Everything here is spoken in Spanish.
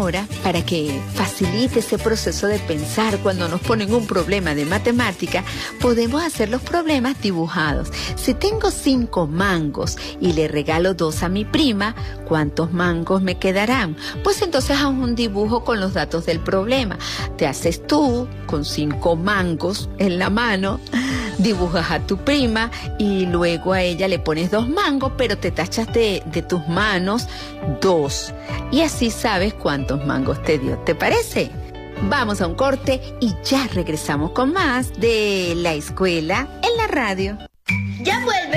Ahora, para que facilite ese proceso de pensar cuando nos ponen un problema de matemática, podemos hacer los problemas dibujados. Si tengo 5 mangos y le regalo 2 a mi prima, ¿cuántos mangos me quedarán? Pues entonces haz un dibujo con los datos del problema. Te haces tú con 5 mangos en la mano, dibujas a tu prima y luego a ella le pones 2 mangos, pero te tachas de tus manos 2. Y así sabes cuántos mangos te dio. ¿Te parece? Vamos a un corte y ya regresamos con más de La Escuela en la Radio. ¡Ya vuelvo!